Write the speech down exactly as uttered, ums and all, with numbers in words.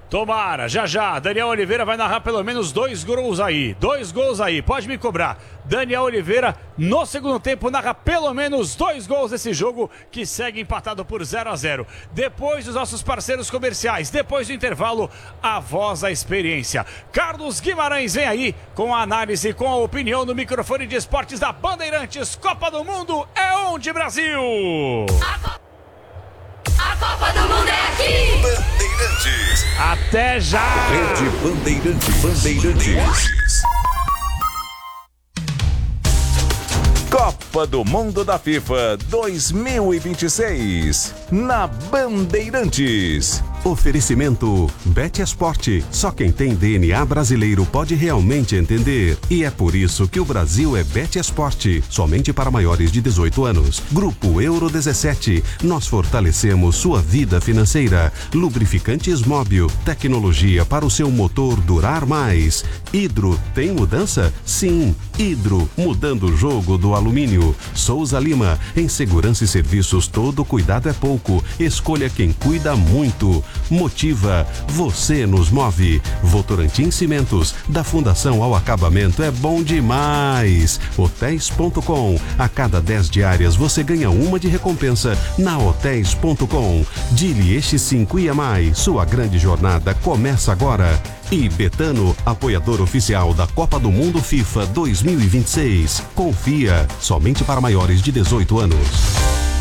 Tomara, já já, Daniel Oliveira vai narrar pelo menos dois gols aí, dois gols aí, pode me cobrar. Daniel Oliveira, no segundo tempo, narra pelo menos dois gols desse jogo que segue empatado por zero a zero. Depois dos nossos parceiros comerciais, depois do intervalo, a voz da experiência. Carlos Guimarães vem aí com a análise, com a opinião no microfone de esportes da Bandeirantes. Copa do Mundo é onde, Brasil? A, Co a Copa do Mundo é aqui! Bandeirantes. Até já! Rede Bandeirantes. Bandeirantes. Copa do Mundo da FIFA dois mil e vinte e seis, na Bandeirantes. Oferecimento Betesport. Só quem tem D N A brasileiro pode realmente entender. E é por isso que o Brasil é Betesport. Somente para maiores de dezoito anos. Grupo Euro dezessete. Nós fortalecemos sua vida financeira. Lubrificantes Móbil. Tecnologia para o seu motor durar mais. Hidro tem mudança? Sim. Hidro, mudando o jogo do alumínio. Souza Lima. Em segurança e serviços, todo cuidado é pouco. Escolha quem cuida muito. Motiva, você nos move. Votorantim Cimentos, da fundação ao acabamento é bom demais. Hotéis ponto com, a cada dez diárias você ganha uma de recompensa na Hotéis ponto com. Dili Este cinco I M I, sua grande jornada começa agora. E Betano, apoiador oficial da Copa do Mundo FIFA dois mil e vinte e seis. Confia, somente para maiores de dezoito anos.